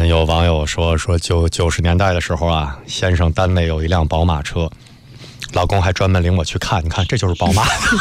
有网友说90年代的时候啊，先生单位有一辆宝马车，老公还专门领我去看，你看这就是宝马。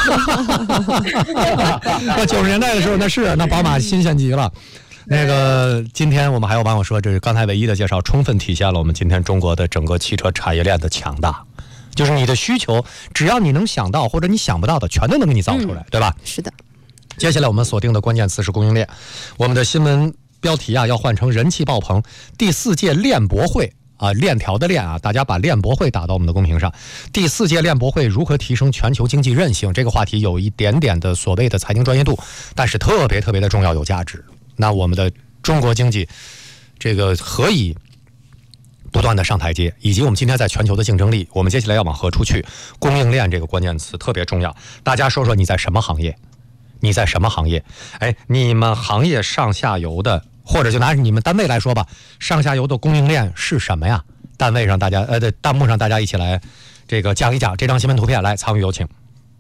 那90年代的时候那宝马新鲜极了。那个今天我们还有网友说，这是刚才唯一的介绍，充分体现了我们今天中国的整个汽车产业链的强大。就是你的需求，只要你能想到或者你想不到的，全都能给你造出来，对吧？ 是的。 接下来我们锁定的关键词是供应链。我们的新闻标题啊要换成人气爆棚，第4届链博会啊，链条的链啊，大家把链博会打到我们的公屏上。第4届链博会如何提升全球经济韧性？这个话题有一点点的所谓的财经专业度，但是特别的重要有价值。那我们的中国经济这个何以不断的上台阶，以及我们今天在全球的竞争力，我们接下来要往何处去？供应链这个关键词特别重要。大家说说你在什么行业？你在什么行业？哎，你们行业上下游的，或者就拿你们单位来说吧，上下游的供应链是什么呀？单位上大家弹幕上大家一起来这个讲一讲这张新闻图片，来，苍宇有请。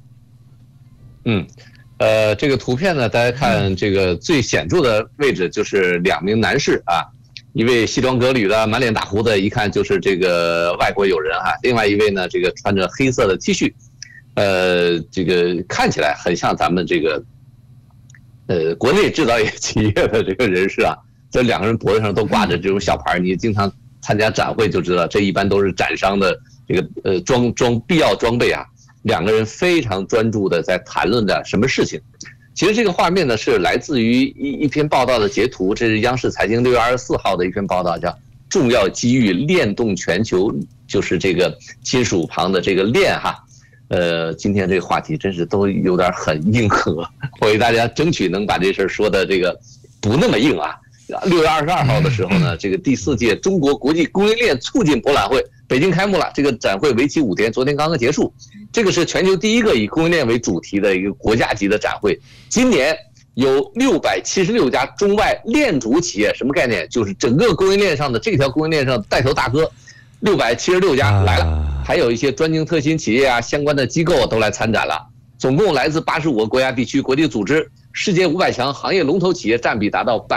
这个图片呢，大家看这个最显著的位置就是2名男士啊。一位西装革履的，满脸大胡子，一看就是这个外国友人哈。另外一位呢，这个穿着黑色的 T 恤，这个看起来很像咱们这个，国内制造业企业的这个人士啊。这2个人脖子上都挂着这种小牌，你经常参加展会就知道，这一般都是展商的这个必要装备啊。2个人非常专注的在谈论着什么事情。其实这个画面呢是来自于一篇报道的截图，这是央视财经6月24号的一篇报道，叫“重要机遇链动全球”，就是这个金属旁的这个链哈。今天这个话题真是都有点很硬核，我给大家争取能把这事儿说的这个不那么硬啊。6月22号的时候呢，这个第4届中国国际供应链促进博览会北京开幕了，这个展会为期5天，昨天刚刚结束。这个是全球第一个以供应链为主题的一个国家级的展会。今年有676家中外链主企业，什么概念？就是整个供应链上的这条供应链上带头大哥，676家来了，还有一些专精特新企业啊，相关的机构都来参展了。总共来自85个国家地区、国际组织，世界500强行业龙头企业占比达到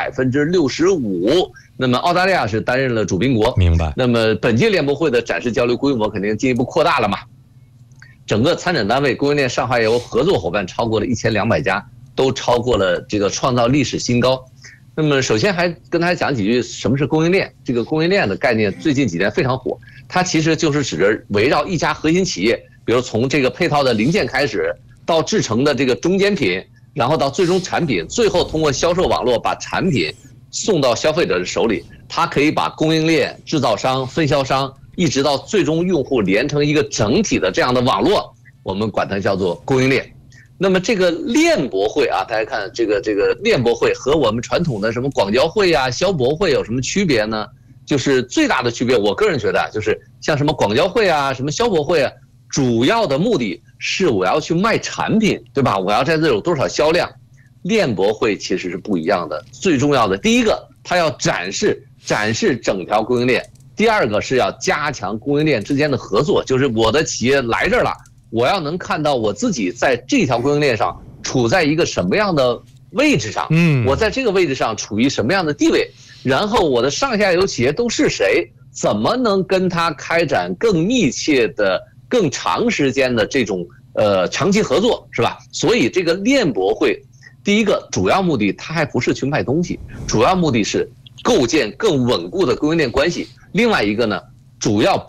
65%。那么澳大利亚是担任了主宾国。 明白。 那么本届链博会的展示交流规模肯定进一步扩大了嘛。整个参展单位供应链上下游合作伙伴超过了1200家，都超过了这个创造历史新高。那么首先还跟大家讲几句什么是供应链。这个供应链的概念最近几年非常火，它其实就是指着围绕一家核心企业，比如从这个配套的零件开始，到制成的这个中间品，然后到最终产品，最后通过销售网络把产品送到消费者的手里。它可以把供应链、制造商、分销商一直到最终用户连成一个整体的这样的网络，我们管它叫做供应链。那么这个链博会啊，大家看这个链博会和我们传统的什么广交会啊、消博会有什么区别呢？就是最大的区别，我个人觉得就是像什么广交会啊、什么消博会啊，主要的目的是我要去卖产品，对吧？我要在这有多少销量。链博会其实是不一样的，最重要的第一个，它要展示整条供应链；第二个是要加强供应链之间的合作，就是我的企业来这儿了，我要能看到我自己在这条供应链上处在一个什么样的位置上，我在这个位置上处于什么样的地位，然后我的上下游企业都是谁，怎么能跟他开展更密切的、更长时间的这种长期合作，是吧？所以这个链博会，第一个主要目的，它还不是去卖东西，主要目的是构建更稳固的供应链关系。另外一个呢，主要